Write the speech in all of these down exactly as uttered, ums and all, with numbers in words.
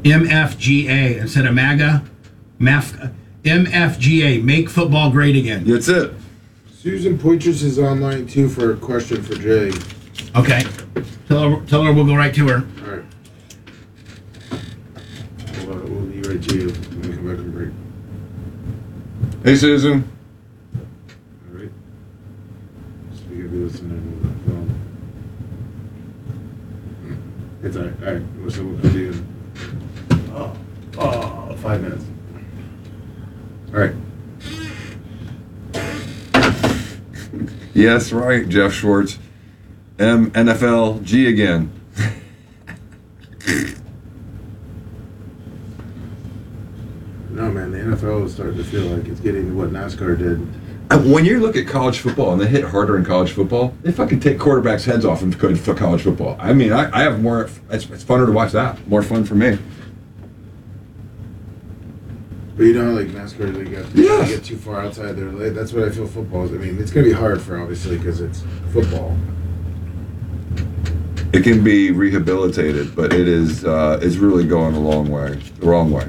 M F G A instead of MAGA. M F G A, Make Football Great Again. That's it. Susan Poitras is online too for a question for Jay. Okay. Tell her, tell her we'll go right to her. All right. We'll, uh, we'll be right to you when we come back from break. Hey, Susan. All right. So we gotta be listening to the phone. It's all right. All right. So we'll be in. Oh, oh, five minutes. All right. Yes, right, Jeff Schwartz. M N F L G again. No, man, the N F L is starting to feel like it's getting what NASCAR did. When you look at college football and they hit harder in college football, they fucking take quarterbacks' heads off in college football. I mean, I, I have more. It's, it's funner to watch that. More fun for me. But you know, like NASCAR, they got Yeah. they get too far outside their lane. That's what I feel football is. I mean, it's going to be hard for obviously because it's football. It can be rehabilitated, but it is uh, it's really going a long way, the wrong way.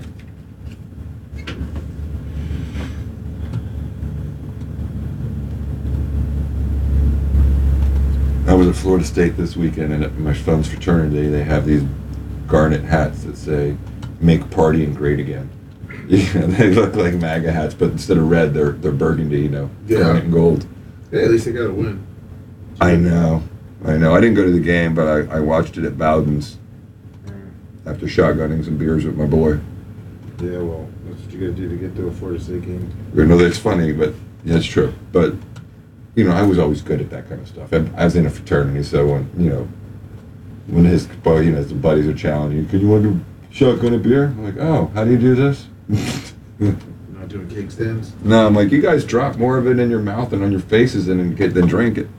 I was at Florida State this weekend, and at my son's fraternity, they have these garnet hats that say "Make Partying Great Again." Yeah, they look like MAGA hats, but instead of red, they're they're burgundy, you know, Yeah. garnet and gold. Hey, at least they got to win. I know, I know. I didn't go to the game, but I, I watched it at Bowden's after shotgunning some beers with my boy. Yeah, well, that's what you got to do to get to a Florida State game. I know that's funny, but yeah, it's true. But you know, I was always good at that kind of stuff. I, I was in a fraternity, so when you know, when his you know his buddies are challenging, "Can you want to shotgun a beer?" I'm like, "Oh, how do you do this?" Not doing cake stands. No, I'm like, you guys drop more of it in your mouth and on your faces and then get then drink it.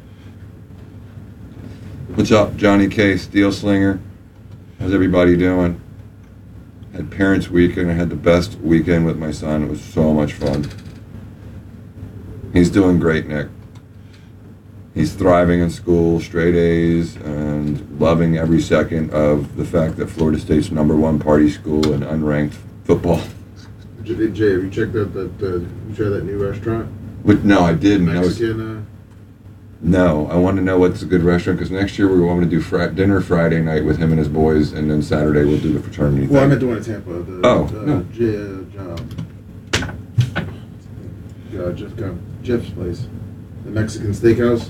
What's up, Johnny K, Steel Slinger? How's everybody doing? Had Parents Week and I had the best weekend with my son. It was so much fun. He's doing great, Nick. He's thriving in school, straight A's, and loving every second of the fact that Florida State's number one party school and unranked football. Jay, have you checked out that? Uh, you tried that new restaurant? But no, I didn't. I was, Mexican. Uh, no, I want to know what's a good restaurant because next year we want to do fr- dinner Friday night with him and his boys, and then Saturday we'll do the fraternity well, I thing. meant the one in Tampa. The, Oh, uh, no. J, uh, um, uh, Jeff, uh, Jeff's place, the Mexican Steakhouse,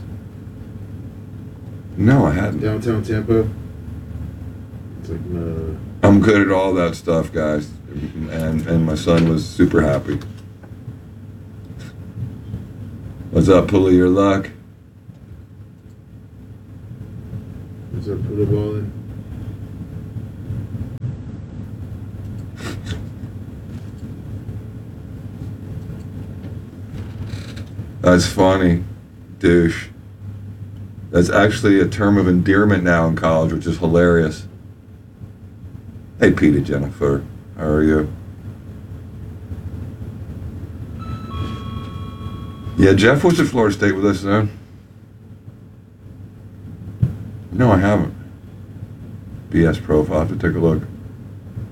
No, I hadn't. downtown Tampa. It's like uh, I'm good at all that stuff, guys, and and my son was super happy. What's up, pull of your luck? what's up, put a ball in. That's funny, douche. That's actually a term of endearment now in college, which is hilarious. Hey, Peter, Jennifer, how are you? Yeah, Jeff was at Florida State with us then. No, I haven't. B S profile, I have to take a look.